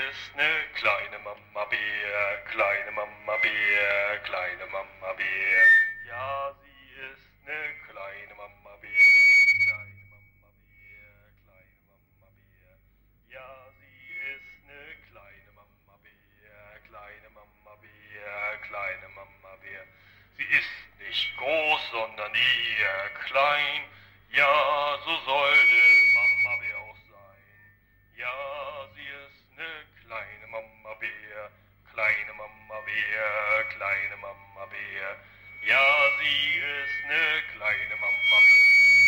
ist ne kleine Mama Bär, kleine Mama Bär, kleine Mama Bär. Ja, sie ist ne kleine Mama Bär, kleine Mama Bär, kleine Mama Bär. Ja, sie ist ne kleine Mama Bär, kleine Mama Bär, kleine Mama Bär. Sie ist nicht groß, sondern eher klein. Ja, so sollte Mama Bär auch sein. Ja, sie ist ne kleine Mama Bär, kleine Mama Bär, kleine Mama Bär. Ja, sie ist ne